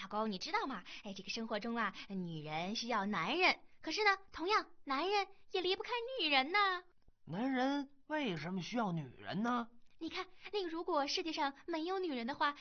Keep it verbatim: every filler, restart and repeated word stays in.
老公，你知道吗？哎，这个生活中啊，女人需要男人，可是呢，同样，男人也离不开女人呢。 男人为什么需要女人呢？ 你看，那个如果世界上没有女人的话，